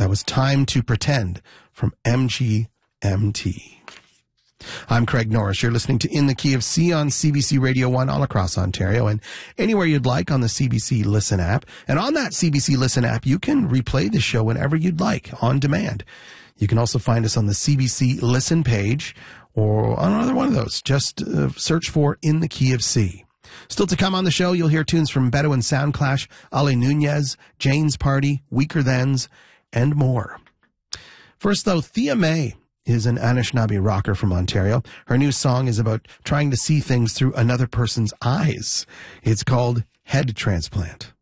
That was Time to Pretend from MGMT. I'm Craig Norris. You're listening to In the Key of C on CBC Radio 1 all across Ontario and anywhere you'd like on the CBC Listen app. And on that CBC Listen app, you can replay the show whenever you'd like on demand. You can also find us on the CBC Listen page or on another one of those. Just search for In the Key of C. Still to come on the show, you'll hear tunes from Beto and Soundclash, Ali Nunez, Jane's Party, Weaker Thans, and more. First, though, Thea May is an Anishinaabe rocker from Ontario. Her new song is about trying to see things through another person's eyes. It's called Head Transplant.